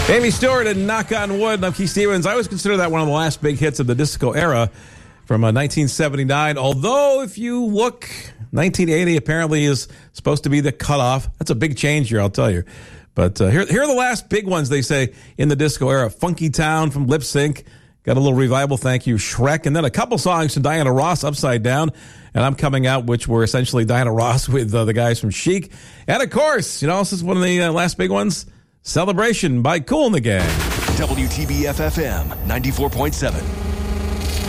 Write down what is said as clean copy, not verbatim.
Amy Stewart and Knock on Wood. I'm Keith Stevens. I always consider that one of the last big hits of the disco era from 1979. Although, if you look, 1980 apparently is supposed to be the cutoff. That's a big change here, I'll tell you. But here are the last big ones, they say, in the disco era. Funky Town from Lip Sync. Got a little revival, thank you, Shrek. And then a couple songs from Diana Ross, Upside Down. And I'm Coming Out, which were essentially Diana Ross with the guys from Chic. And, of course, this is one of the last big ones. Celebration by Kool and the Gang. WTBF FM 94.7.